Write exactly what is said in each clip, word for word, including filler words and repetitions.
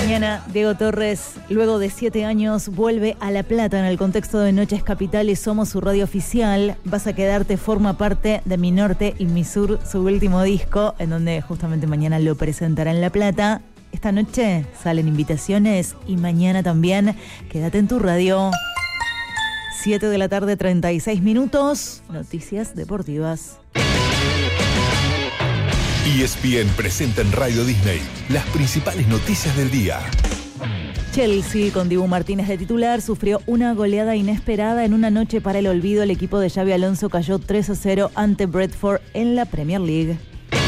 Mañana, Diego Torres, luego de siete años, vuelve a La Plata en el contexto de Noches Capitales. Somos su radio oficial. Vas a quedarte, forma parte de Mi Norte y Mi Sur, su último disco, en donde justamente mañana lo presentará en La Plata. Esta noche salen invitaciones y mañana también. Quédate en tu radio. siete de la tarde, treinta y seis minutos. Noticias deportivas. E S P N presenta en Radio Disney las principales noticias del día. Chelsea, con Dibu Martínez de titular, sufrió una goleada inesperada en una noche para el olvido. El equipo de Xabi Alonso cayó tres a cero ante Brentford en la Premier League.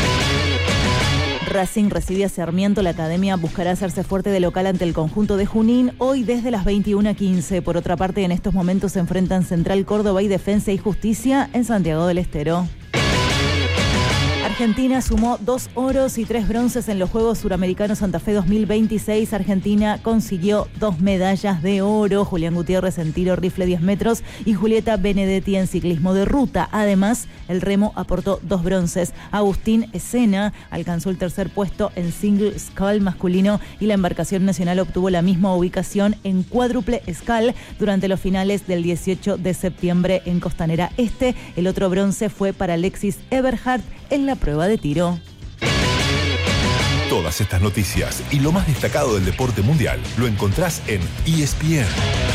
Racing recibe a Sarmiento. La academia buscará hacerse fuerte de local ante el conjunto de Junín hoy desde las veintiuna quince. Por otra parte, en estos momentos se enfrentan Central Córdoba y Defensa y Justicia en Santiago del Estero. Argentina sumó dos oros y tres bronces en los Juegos Suramericanos Santa Fe dos mil veintiséis. Argentina consiguió dos medallas de oro. Julián Gutiérrez en tiro rifle diez metros y Julieta Benedetti en ciclismo de ruta. Además, el remo aportó dos bronces. Agustín Escena alcanzó el tercer puesto en single scull masculino y la embarcación nacional obtuvo la misma ubicación en cuádruple scull durante los finales del dieciocho de septiembre en Costanera Este. El otro bronce fue para Alexis Eberhardt en la prueba de tiro. Todas estas noticias y lo más destacado del deporte mundial lo encontrás en E S P N.